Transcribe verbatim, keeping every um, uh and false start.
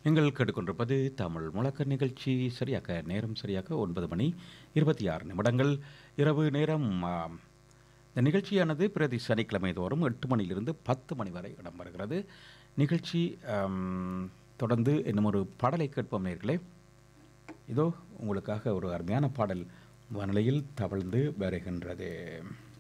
நீங்கள் கேட்டுக்கொண்டிருப்பது தமிழ் முழக்க நிகழ்ச்சி. சரியாக நேரம் சரியாக ஒன்பது மணி இருபத்தி ஆறு நிமிடங்கள் இரவு நேரம். ஆ, இந்த நிகழ்ச்சியானது பிரதி சனிக்கிழமை தோறும் எட்டு மணியிலிருந்து பத்து மணி வரை இடம்பெறுகிறது. நிகழ்ச்சி ஆம், தொடர்ந்து இன்னும் ஒரு பாடலை கேட்போம் நேர்களே. இதோ உங்களுக்காக ஒரு அருமையான பாடல் வானிலையில் தவழ்ந்து வருகின்றது.